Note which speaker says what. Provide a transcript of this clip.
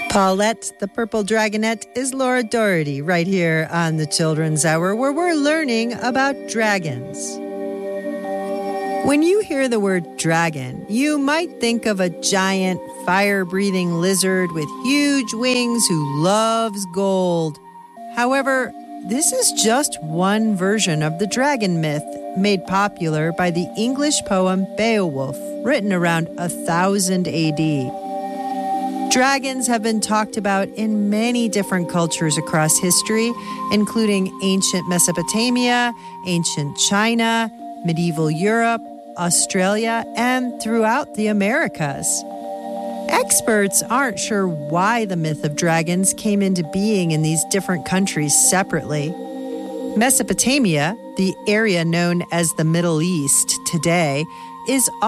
Speaker 1: Paulette, the Purple Dragonette, is Laura Doherty right here on the Children's Hour, where we're learning about dragons. When you hear the word dragon, you might think of a giant, fire-breathing lizard with huge wings who loves gold. However, this is just one version of the dragon myth made popular by the English poem Beowulf, written around 1000 AD. Dragons have been talked about in many different cultures across history, including ancient Mesopotamia, ancient China, medieval Europe, Australia, and throughout the Americas. Experts aren't sure why the myth of dragons came into being in these different countries separately. Mesopotamia, the area known as the Middle East today, is